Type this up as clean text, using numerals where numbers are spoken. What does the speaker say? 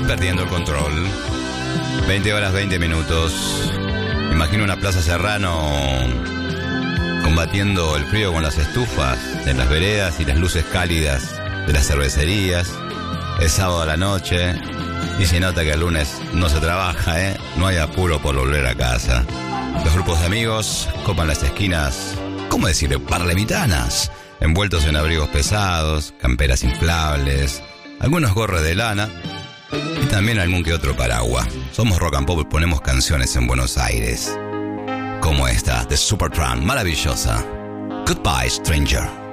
perdiendo el control. 20 horas, 20 minutos. Imagino una Plaza Serrano combatiendo el frío con las estufas en las veredas y las luces cálidas de las cervecerías. Es sábado a la noche y se nota que el lunes no se trabaja, ¿eh? No hay apuro por volver a casa. Los grupos de amigos copan las esquinas, ¿cómo decirlo?, parlemitanas, envueltos en abrigos pesados, camperas inflables, algunos gorros de lana y también algún que otro paraguas. Somos Rock and Pop y ponemos canciones en Buenos Aires, como esta de Supertramp, maravillosa. Goodbye, Stranger.